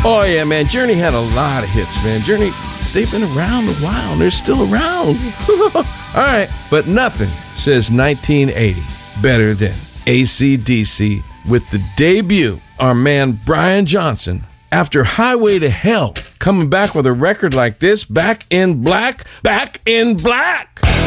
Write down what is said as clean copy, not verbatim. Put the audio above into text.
Oh, yeah, man. Journey had a lot of hits, man. Journey, they've been around a while, and they're still around. All right, but nothing says 1980 better than AC/DC with the debut, our man Brian Johnson, after Highway to Hell, coming back with a record like this, Back in Black, Back in Black.